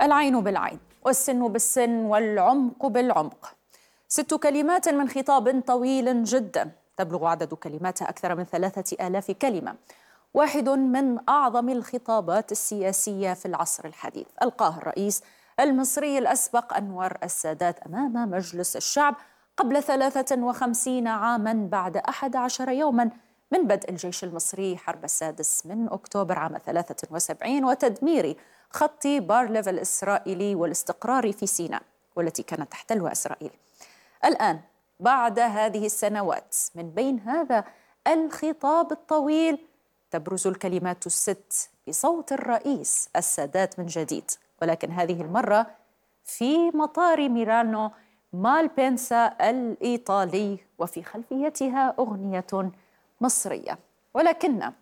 العين بالعين والسن بالسن والعمق بالعمق. 6 كلمات من خطاب طويل جدا تبلغ عدد كلماتها أكثر من 3000 كلمة. واحد من أعظم الخطابات السياسية في العصر الحديث ألقاه الرئيس المصري الأسبق أنور السادات أمام مجلس الشعب قبل 53 عاما بعد 11 يوما من بدء الجيش المصري حرب السادس من أكتوبر عام 73 وتدمير خط بارليف الإسرائيلي والاستقرار في سيناء والتي كانت تحتلها إسرائيل. الآن بعد هذه السنوات من بين هذا الخطاب الطويل تبرز الكلمات الست بصوت الرئيس السادات من جديد، ولكن هذه المرة في مطار ميلانو مالبنسا الإيطالي وفي خلفيتها أغنية مصرية، ولكن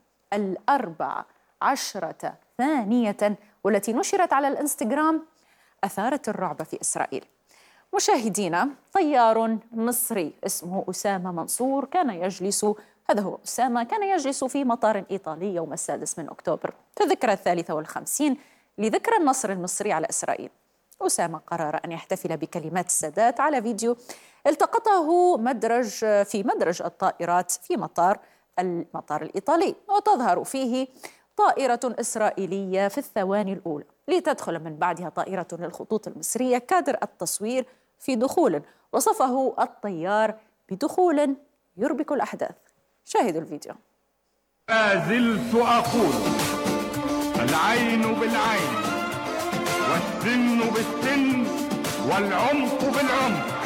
14 ثانية والتي نشرت على الإنستغرام أثارت الرعب في إسرائيل. مشاهدينا، طيار مصري اسمه أسامة منصور هذا هو أسامة كان يجلس في مطار إيطالي يوم 6 أكتوبر في الذكرى 53 لذكرى النصر المصري على إسرائيل. أسامة قرر أن يحتفل بكلمات السادات على فيديو التقطه في مدرج الطائرات في المطار الإيطالي، وتظهر فيه طائرة إسرائيلية في الثواني الأولى لتدخل من بعدها طائرة للخطوط المصرية. كادر التصوير في دخول وصفه الطيار بدخول يربك الأحداث. شاهدوا الفيديو. ما زلت أقول العين بالعين والسن بالسن والعمق بالعمق.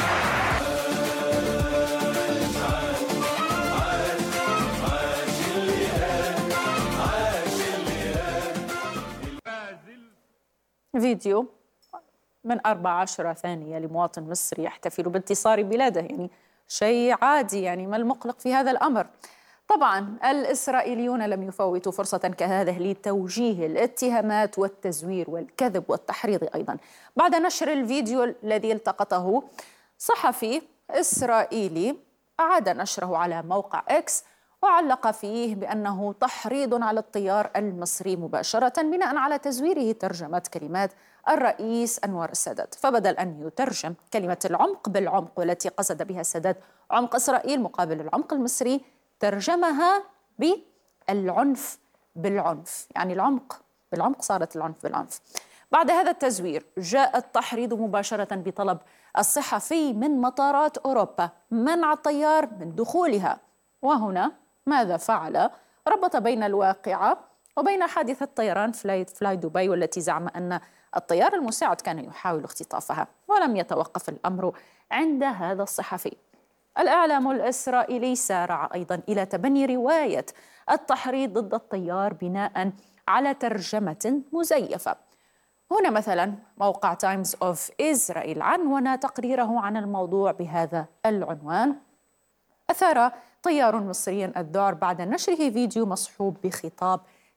فيديو من 14 ثانية لمواطن مصري يحتفل بانتصار بلاده، يعني شيء عادي، يعني ما المقلق في هذا الأمر؟ طبعا الإسرائيليون لم يفوتوا فرصة كهذه لتوجيه الاتهامات والتزوير والكذب والتحريض أيضا بعد نشر الفيديو الذي التقطه صحفي إسرائيلي. أعاد نشره على موقع إكس وعلق فيه بأنه تحريض على الطيار المصري مباشرة بناء على تزويره ترجمة كلمات الرئيس أنور السادات. فبدل أن يترجم كلمة العمق بالعمق والتي قصد بها السادات عمق إسرائيل مقابل العمق المصري، ترجمها بالعنف بالعنف، يعني العمق بالعمق صارت العنف بالعنف. بعد هذا التزوير جاء التحريض مباشرة بطلب الصحفي من مطارات أوروبا منع الطيار من دخولها. وهنا ماذا فعل؟ ربط بين الواقعة وبين حادثة طيران فلاي دبي والتي زعم أن الطيار المساعد كان يحاول اختطافها، ولم يتوقف الأمر عند هذا الصحفي. الإعلام الإسرائيلي سارع أيضا إلى تبني رواية التحريض ضد الطيار بناء على ترجمة مزيفة. هنا مثلا موقع تايمز أوف إسرائيل عنون تقريره عن الموضوع بهذا العنوان: أثار طيار مصري الذعر بعد نشره فيديو مصحوب بخطاب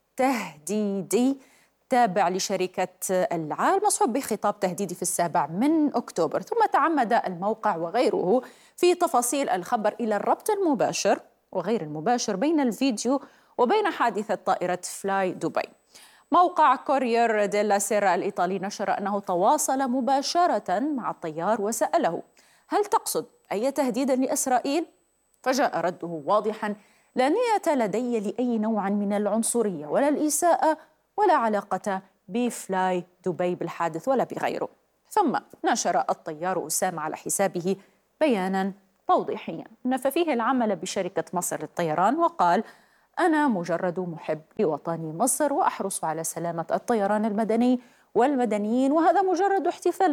تهديدي تابع لشركة العال، مصحوب بخطاب تهديدي في 7 أكتوبر. ثم تعمد الموقع وغيره في تفاصيل الخبر إلى الربط المباشر وغير المباشر بين الفيديو وبين حادثة طائرة فلاي دبي. موقع كورير ديلا سيرا الإيطالي نشر أنه تواصل مباشرة مع الطيار وسأله: هل تقصد أي تهديد لإسرائيل؟ فجاء رده واضحا: لا نية لدي لأي نوع من العنصرية ولا الإساءة ولا علاقة بفلاي دبي بالحادث ولا بغيره. ثم نشر الطيار أسامة على حسابه بيانا توضيحيا نفى فيه العمل بشركة مصر للطيران وقال: أنا مجرد محب لوطني مصر وأحرص على سلامة الطيران المدني والمدنيين، وهذا مجرد احتفال